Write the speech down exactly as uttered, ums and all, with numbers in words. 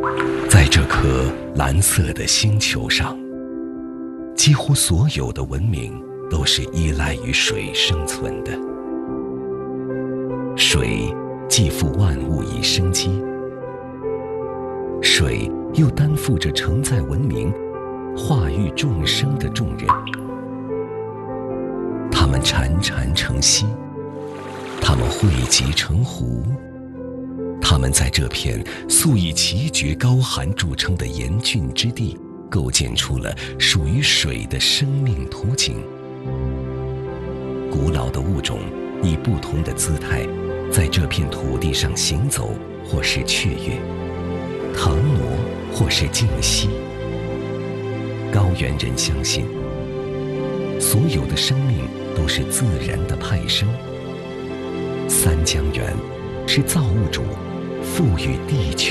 在这颗蓝色的星球上，几乎所有的文明都是依赖于水生存的。水既负万物以生机，水又担负着承载文明、化育众生的重任。它们潺潺成溪，它们汇集成湖，它们在这片素以奇绝高寒著称的严峻之地，构建出了属于水的生命图景。古老的物种以不同的姿态，在这片土地上行走，或是雀跃、腾挪，或是静息。高原人相信，所有的生命都是自然的派生。三江源是造物主赋予地球